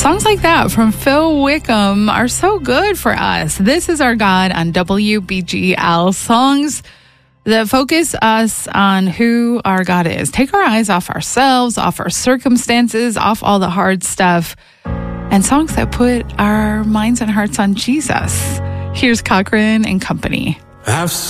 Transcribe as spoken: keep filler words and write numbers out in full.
Songs like that from Phil Wickham are so good for us. This is Our God on W B G L. Songs that focus us on who our God is. Take our eyes off ourselves, off our circumstances, off all the hard stuff, and songs that put our minds and hearts on Jesus. Here's Cochran and Company. I've